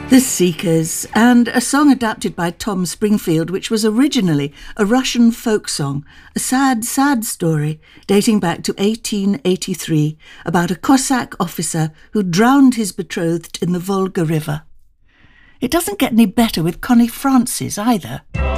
The Seekers, and a song adapted by Tom Springfield, which was originally a Russian folk song, a sad, sad story dating back to 1883 about a Cossack officer who drowned his betrothed in the Volga River. It doesn't get any better with Connie Francis either.